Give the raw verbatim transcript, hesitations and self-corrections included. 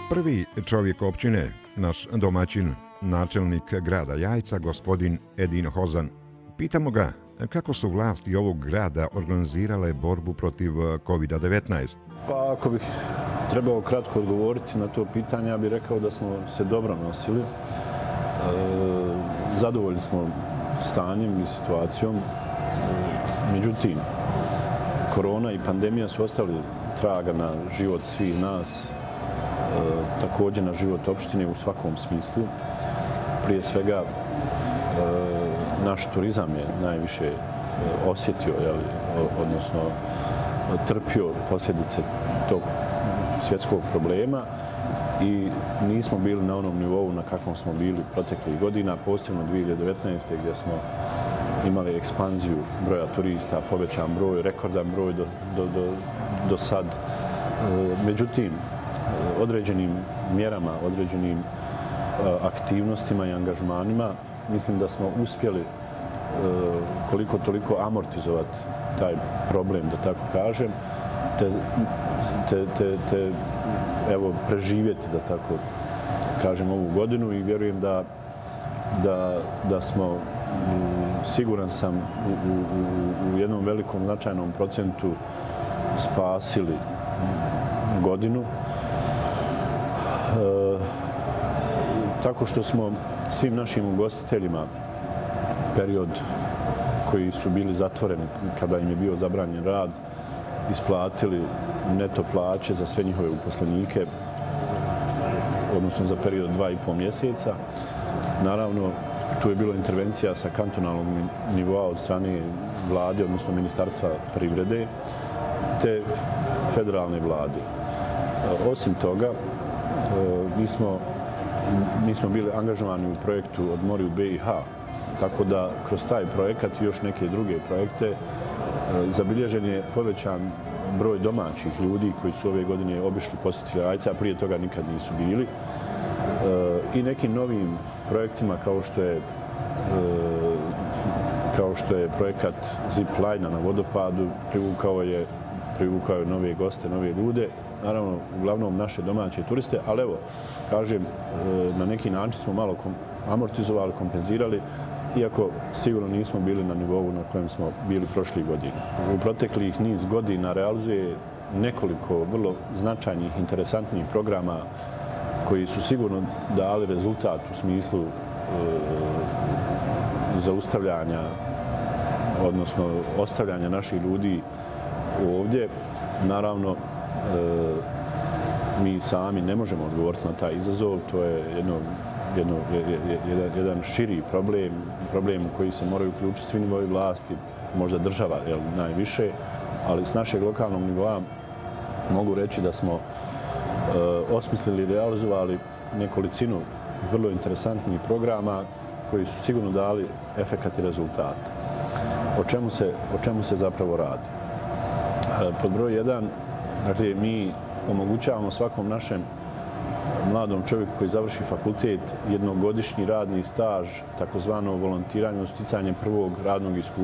Prvi čovjek općine, naš domaćin, načelnik grada Jajca, gospodin Edin Hozan. Pitamo ga kako su vlasti ovog grada organizirale borbu protiv kovid devetnaest. Pa ako bih trebao kratko odgovoriti na to pitanje, ja bih rekao da smo se dobro nosili. E, zadovoljni smo stanjem i situacijom. E, međutim, korona i pandemija su ostavili traga na život svih nas, e, također na život opštine u svakom smislu. Prije svega, e, naš turizam je najviše osjetio, jeli, odnosno trpio posljedice tog svjetskog problema i nismo bili na onom nivou na kakvom smo bili proteklih godina, posebno dvije hiljade devetnaeste. gdje smo imali ekspanziju broja turista, povećan broj, rekordan broj do, do, do, do sad. Međutim, određenim mjerama, određenim aktivnostima i angažmanima, mislim da smo uspjeli koliko toliko amortizovati taj problem, da tako kažem, te, te, te, te evo, preživjeti, da tako kažem, ovu godinu i vjerujem da, da, da smo, siguran sam, u, u, u jednom velikom značajnom procentu spasili godinu. E, tako što smo svim našim ugostiteljima period koji su bili zatvoreni kada im je bio zabranjen rad, isplatili neto plaće za sve njihove uposlenike, odnosno za period dva i pol mjeseca. Naravno, tu je bilo intervencija sa kantonalnog nivoa od strane vlade, odnosno Ministarstva privrede, te federalne vlade. Osim toga, mi smo, mi smo bili angažovani u projektu Odmori u be i ha, tako da kroz taj projekat i još neke druge projekte zabilježen je povećan broj domaćih ljudi koji su ove godine obišli posjetitelja Jajca, a prije toga nikad nisu bili. I nekim novim projektima kao što je kao što je projekat Zip Line na vodopadu, privukao je, privukao je nove goste, nove ljude, naravno uglavnom naše domaće turiste, ali evo, kažem, na neki način smo malo amortizovali, kompenzirali, iako sigurno nismo bili na nivou na kojem smo bili prošlih godina. U proteklih niz godina realizuje nekoliko vrlo značajnih, interesantnih programa koji su sigurno dali rezultat u smislu e, zaustavljanja, odnosno ostavljanja naših ljudi ovdje. Naravno, e, mi sami ne možemo odgovoriti na taj izazov, to je jedno Jedno, jedan, jedan širi problem, problem u koji se moraju uključiti svi nivoji vlasti, možda država jel, najviše, ali s našeg lokalnog nivoa mogu reći da smo e, osmislili i realizovali nekolicinu vrlo interesantnih programa koji su sigurno dali efekat i rezultat. O čemu se, o čemu se zapravo radi? E, pod broj jedan, dakle, mi omogućavamo svakom našem mladom čovjeku koji završi fakultet jednogodišnji radni staž, takozvano volontiranje, sticanje prvog radnog iskustva